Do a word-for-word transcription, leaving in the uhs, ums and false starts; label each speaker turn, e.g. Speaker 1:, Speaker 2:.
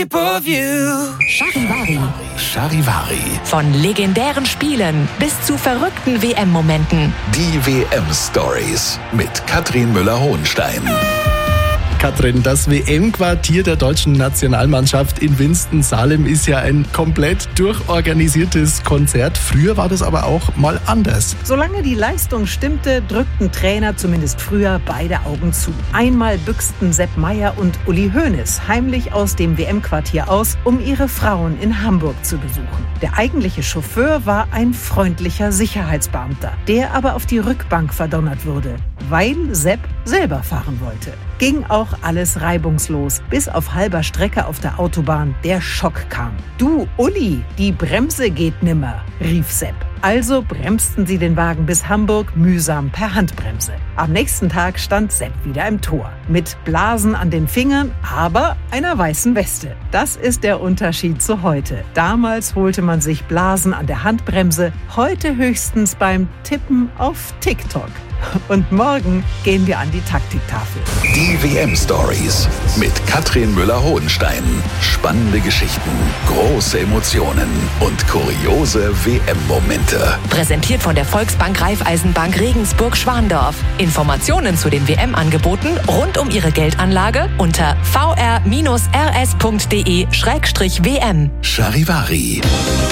Speaker 1: shape of you.
Speaker 2: Charivari.
Speaker 3: Charivari.
Speaker 2: Von legendären Spielen bis zu verrückten W M-Momenten.
Speaker 3: Die W M-Stories mit Katrin Müller-Hohenstein.
Speaker 4: Katrin, das W M-Quartier der deutschen Nationalmannschaft in Winston-Salem ist ja ein komplett durchorganisiertes Konzert. Früher war das aber auch mal anders.
Speaker 5: Solange die Leistung stimmte, drückten Trainer zumindest früher beide Augen zu. Einmal büchsten Sepp Maier und Uli Hoeneß heimlich aus dem W M-Quartier aus, um ihre Frauen in Hamburg zu besuchen. Der eigentliche Chauffeur war ein freundlicher Sicherheitsbeamter, der aber auf die Rückbank verdonnert wurde, weil Sepp selber fahren wollte. Ging auch alles reibungslos, bis auf halber Strecke auf der Autobahn der Schock kam. Du, Uli, die Bremse geht nimmer, rief Sepp. Also bremsten sie den Wagen bis Hamburg mühsam per Handbremse. Am nächsten Tag stand Sepp wieder im Tor. Mit Blasen an den Fingern, aber einer weißen Weste. Das ist der Unterschied zu heute. Damals holte man sich Blasen an der Handbremse, heute höchstens beim Tippen auf TikTok. Und morgen gehen wir an die Taktiktafel.
Speaker 3: Die W M-Stories mit Katrin Müller-Hohenstein. Spannende Geschichten, große Emotionen und kuriose W M-Momente.
Speaker 2: Präsentiert von der Volksbank Raiffeisenbank Regensburg-Schwandorf. Informationen zu den W M-Angeboten rund um Ihre Geldanlage unter v r bindestrich r s punkt d e slash w m.
Speaker 3: Charivari.